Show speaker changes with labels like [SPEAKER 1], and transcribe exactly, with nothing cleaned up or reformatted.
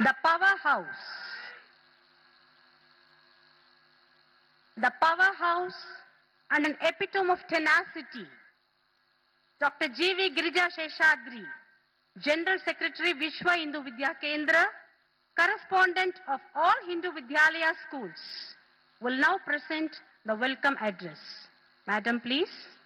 [SPEAKER 1] The powerhouse. The powerhouse and an epitome of tenacity. Doctor G V Girija Sheshadri, General Secretary Vishwa Hindu Vidya Kendra, correspondent of all Hindu Vidyalaya schools, will now present the welcome address. Madam, please.